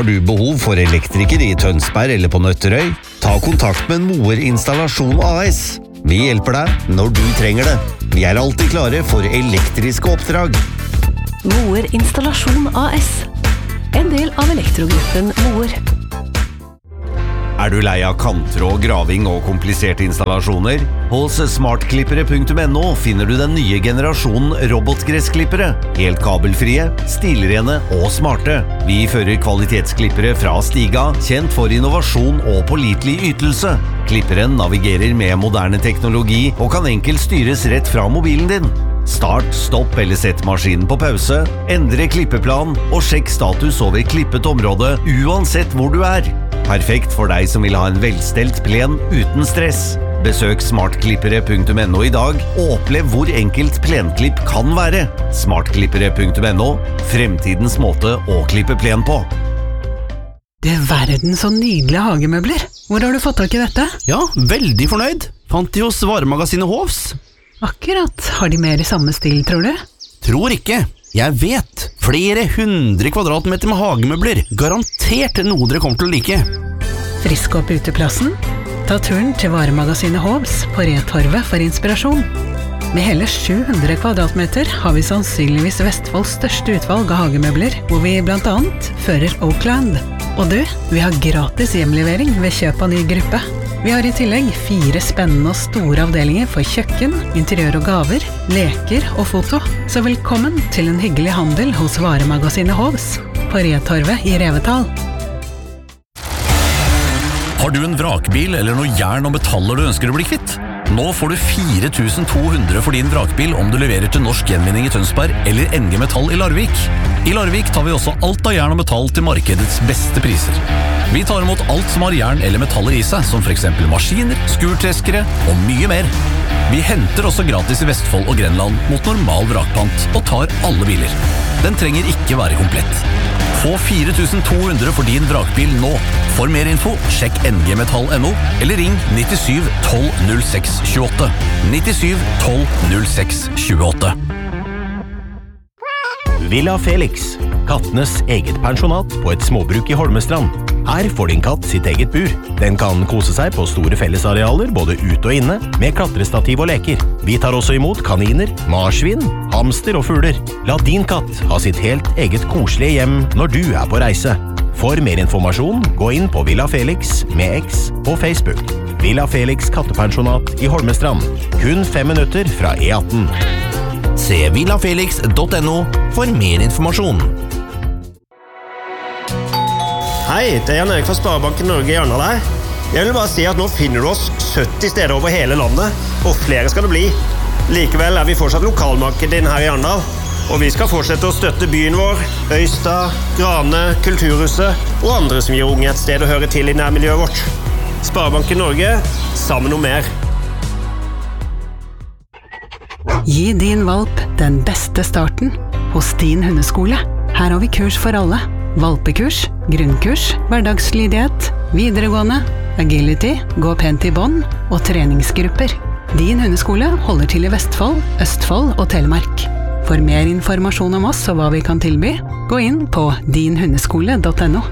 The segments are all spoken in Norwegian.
Har du behov for elektriker i Tønsberg eller på Nøtterøy? Ta kontakt med Moer Installasjon AS. Vi hjelper deg når du trenger det. Vi alltid klare for elektriske oppdrag. Moer Installasjon AS. En del av elektrogruppen Moer. Du lei av kantråd, graving og kompliserte installasjoner? Hos smartklippere.no finner du den nye generasjonen robotgressklippere. Helt kabelfrie, stilrene og smarte. Vi fører kvalitetsklippere fra Stiga, kjent for innovasjon og pålitelig ytelse. Klipperen navigerer med moderne teknologi og kan enkelt styres rett fra mobilen din. Start, stopp eller sett maskinen på pause, endre klippeplan og sjekk status over klippet område uansett hvor du er. Perfekt for deg som vil ha en velstelt plen uten stress. Besøk smartklippere.no i dag og opplev hvor enkelt plenklipp kan være. Smartklippere.no, fremtidens måte å klippe plen på. Det er verden så nydelige hagemøbler. Hvor har du fått tak i dette? Ja, veldig fornøyd. Fant de hos varemagasinet Hovs. Akkurat. Har de mer i samme stil, tror du? Tror ikke. Jeg vet. Flere 100 kvadratmeter med hagemøbler. Garantert noe dere kommer til å like. Frisk opp uteplassen? Ta turen til varemagasinet Hovs på Retorvet for inspirasjon. Med hele 700 kvadratmeter har vi sannsynligvis Vestfolds største utvalg av hagemøbler, hvor vi blant annet fører Oakland. Og du, vi har gratis hjemlevering ved kjøp av ny gruppe. Vi har i tillegg 4 spennende og store avdelinger for kjøkken, interiør og gaver, leker og foto. Så velkommen til en hyggelig handel hos varemagasinet Hovs på Retorvet i Revetal. Har du en vrakbil eller noe jern og metaller du ønsker å bli kvitt? Nå får du 4.200 for din vrakbil om du leverer til Norsk Gjenvinning i Tønsberg eller NG Metall i Larvik. I Larvik tar vi også alt av jern og metall til markedets beste priser. Vi tar imot alt som har jern eller metaller i seg, som for eksempel maskiner, skurtreskere og mye mer. Vi henter også gratis i Vestfold og Grenland mot normal vrakpant og tar alle biler. Den trenger ikke være komplett. Få 4.200 for din vrakbil nå. For mer info, sjekk ngmetall.no eller ring 97 12 06 28. 97 12 06 28. Villa Felix, kattenes eget pensjonat på et småbruk i Holmestrand. Her får din katt sitt eget bur. Den kan kose seg på store fellesarealer, både ute og inne, med klatrestativ og leker. Vi tar også imot kaniner, marsvin, hamster og fugler. La din katt ha sitt helt eget koselige hjem når du er på reise. For mer informasjon, gå inn på Villa Felix med X på Facebook. Villa Felix kattepensjonat i Holmestrand. Kun 5 minutter fra E18. Se villafelix.no for mer informasjon. Hei, det er Jan Erik fra Sparebanken Norge i Arendal her. Jeg vil bare si at nå finner du oss 70 steder over hele landet, og flere skal det bli. Likevel er vi fortsatt lokalmarkedet din her i Arendal, og vi skal fortsette å støtte byen vår, Øystad, Grane, Kulturhuset og andre som gir unge et sted å høre til i nærmiljøet vårt. Sparebanken Norge, sammen om mer. Gi din valp den beste starten hos din hundeskole. Her har vi kurs for alle. Valpekurs, grunnkurs, hverdagslydighet, videregående, agility, gå pent i bånd og treningsgrupper. Din hundeskole holder til i Vestfold, Østfold og Telemark. For mer informasjon om oss og hva vi kan tilby, gå inn på dinhundeskole.no.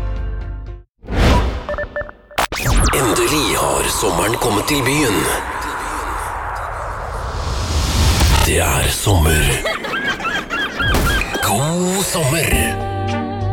Endelig har sommeren kommet til byen. Det er sommer. God sommer!